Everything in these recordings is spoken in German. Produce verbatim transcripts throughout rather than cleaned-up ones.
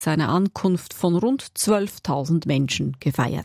seine Ankunft von rund zwölftausend Menschen gefeiert.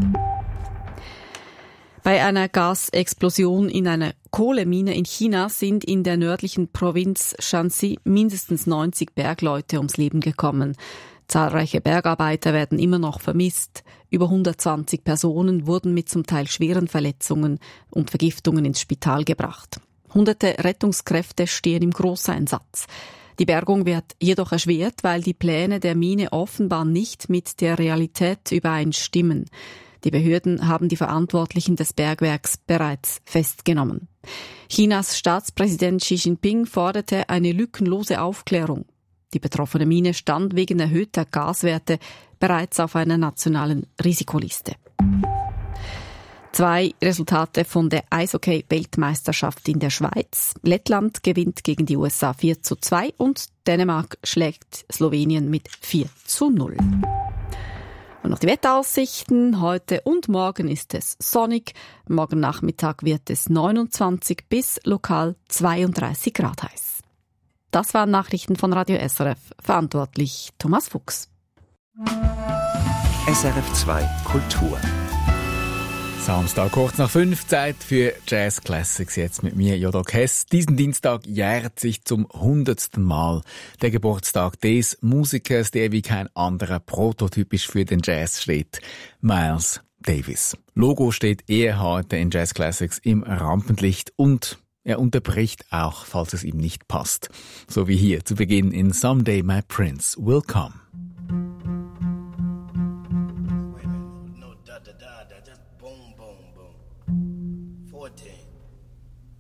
Bei einer Gasexplosion in einer Kohlemine in China sind in der nördlichen Provinz Shanxi mindestens neunzig Bergleute ums Leben gekommen. Zahlreiche Bergarbeiter werden immer noch vermisst. Über hundertzwanzig Personen wurden mit zum Teil schweren Verletzungen und Vergiftungen ins Spital gebracht. Hunderte Rettungskräfte stehen im Großeinsatz. Die Bergung wird jedoch erschwert, weil die Pläne der Mine offenbar nicht mit der Realität übereinstimmen. Die Behörden haben die Verantwortlichen des Bergwerks bereits festgenommen. Chinas Staatspräsident Xi Jinping forderte eine lückenlose Aufklärung. Die betroffene Mine stand wegen erhöhter Gaswerte bereits auf einer nationalen Risikoliste. Zwei Resultate von der Eishockey-Weltmeisterschaft in der Schweiz. Lettland gewinnt gegen die U S A vier zu zwei und Dänemark schlägt Slowenien mit vier zu null. Und noch die Wetteraussichten. Heute und morgen ist es sonnig. Morgen Nachmittag wird es neunundzwanzig bis lokal zweiunddreißig Grad heiß. Das waren Nachrichten von Radio S R F. Verantwortlich Thomas Fuchs. S R F zwei Kultur. Samstag, kurz nach fünf, Zeit für Jazz Classics. Jetzt mit mir, Jodok Hess. Diesen Dienstag jährt sich zum hundertsten Mal der Geburtstag des Musikers, der wie kein anderer prototypisch für den Jazz steht. Miles Davis. Logo steht er heute in Jazz Classics im Rampenlicht und er unterbricht auch, falls es ihm nicht passt. So wie hier zu Beginn in Someday My Prince Will Come.